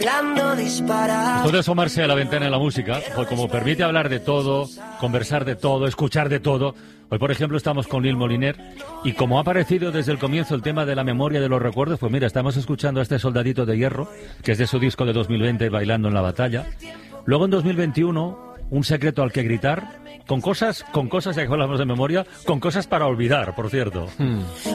Puede asomarse a la ventana de la música, pues como permite hablar de todo, conversar de todo, escuchar de todo. Hoy, por ejemplo, estamos con Lil Moliner y como ha aparecido desde el comienzo el tema de la memoria de los recuerdos, pues mira, estamos escuchando a este Soldadito de Hierro, que es de su disco de 2020, Bailando en la Batalla. Luego en 2021, Un secreto al que gritar, con cosas, ya que hablamos de memoria, con cosas para olvidar, por cierto.